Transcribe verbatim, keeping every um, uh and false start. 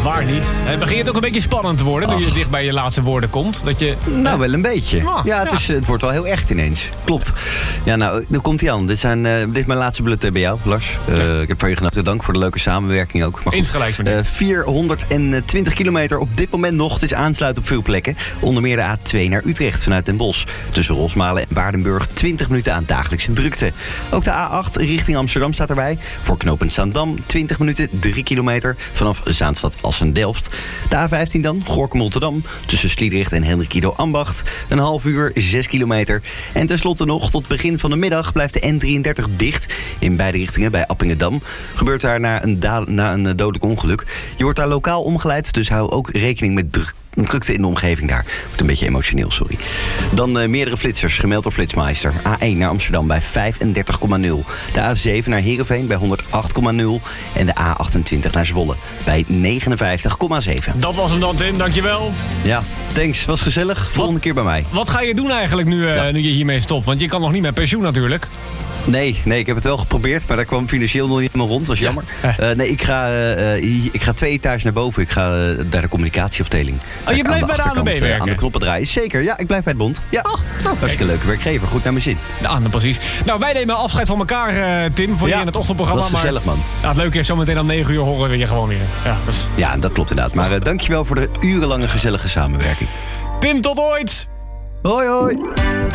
waar niet. En begint het ook een beetje spannend te worden... nu je dicht bij je laatste woorden komt? Dat je, nou, wel een beetje. Oh, ja, het, ja. Is, het wordt wel heel echt ineens. Klopt. Ja, nou, dan komt hij aan. Dit, zijn, uh, dit is mijn laatste bulletin bij jou, Lars. Uh, ja. Ik heb van je genoten. Dank voor de leuke samenwerking ook. Maar insgelijks, meneer. Uh, vierhonderdtwintig kilometer op dit moment nog. Het is aansluiten op veel plekken. Onder meer de A twee naar Utrecht vanuit Den Bosch. Tussen Rosmalen en Waardenburg twintig minuten aan dagelijkse drukte. Ook de A acht richting Amsterdam staat erbij. Voor knooppunt Zaandam twintig minuten, drie kilometer. Vanaf Zaanstad Assen-Delft. De A vijftien dan, Gorinchem-Rotterdam. Tussen Sliedrecht en Hendrikido Ambacht. Een half uur, zes kilometer. En tenslotte nog, tot begin van de middag blijft de N drieëndertig dicht. In beide richtingen bij Appingedam. Gebeurt daar na een, da- na een dodelijk ongeluk. Je wordt daar lokaal omgeleid, dus hou ook rekening met druk. Drukte in de omgeving daar. Wordt een beetje emotioneel, sorry. Dan uh, meerdere flitsers, gemeld door Flitsmeister. A één naar Amsterdam bij vijfendertig komma nul. De A zeven naar Heerenveen bij honderdacht komma nul. En de A achtentwintig naar Zwolle bij negenenvijftig komma zeven. Dat was hem dan, Tim. Dankjewel. Ja, thanks. Was gezellig. Volgende wat, keer bij mij. Wat ga je doen eigenlijk nu, uh, ja. nu je hiermee stopt? Want je kan nog niet met pensioen natuurlijk. Nee, nee, ik heb het wel geprobeerd, maar daar kwam financieel nog niet helemaal rond. Dat was jammer. Ja. Uh, nee, ik ga, uh, ik ga twee etages naar boven. Ik ga uh, naar de communicatieafdeling. Oh, je blijft bij de A N W B werken? Uh, aan de knoppen draaien. Zeker, ja, ik blijf bij het bond. Ja, oh, nou, hartstikke leuke werkgever. Goed naar mijn zin. Ja, nou, precies. Nou, wij nemen afscheid van elkaar, uh, Tim, voor ja, je in het ochtendprogramma. Dat is gezellig, man. Maar, ja, het leuke is, zometeen om negen uur horen we je gewoon weer. Ja, dat, is... ja, dat klopt inderdaad. Maar uh, dankjewel voor de urenlange gezellige samenwerking. Tim, tot ooit! Hoi, hoi!